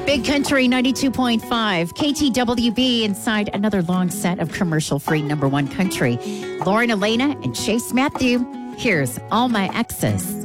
Big Country 92.5, KTWB inside another long set of commercial-free number one country. Lauren Elena and Chase Matthew. Here's All My Exes.